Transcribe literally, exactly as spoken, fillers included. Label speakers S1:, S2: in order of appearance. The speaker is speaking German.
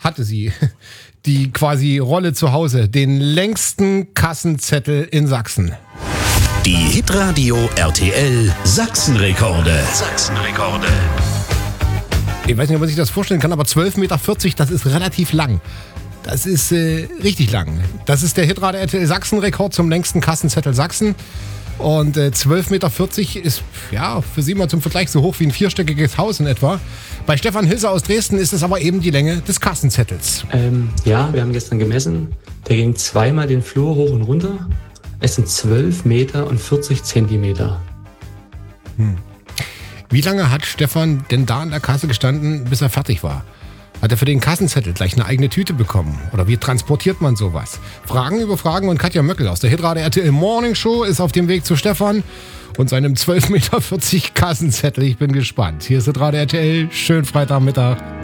S1: hatte sie die quasi Rolle zu Hause, den längsten Kassenzettel in Sachsen.
S2: Die Hitradio R T L Sachsenrekorde. Sachsenrekorde.
S1: Ich weiß nicht, ob man sich das vorstellen kann, aber zwölf Meter vierzig, das ist relativ lang. Das ist äh, richtig lang. Das ist der Hitradio R T L Sachsenrekord zum längsten Kassenzettel Sachsen. Und äh, zwölf Meter vierzig ist ja für Sie mal zum Vergleich so hoch wie ein vierstöckiges Haus in etwa. Bei Stefan Hilser aus Dresden ist es aber eben die Länge des Kassenzettels.
S3: Ähm, ja, wir haben gestern gemessen. Der ging zweimal den Flur hoch und runter. Es sind zwölf Meter und vierzig Zentimeter.
S1: Hm. Wie lange hat Stefan denn da an der Kasse gestanden, bis er fertig war? Hat er für den Kassenzettel gleich eine eigene Tüte bekommen? Oder wie transportiert man sowas? Fragen über Fragen und Katja Möckel aus der Hitradio R T L Morning Show ist auf dem Weg zu Stefan und seinem zwölf Meter vierzig Kassenzettel. Ich bin gespannt. Hier ist Hitradio R T L. Schönen Freitagmittag.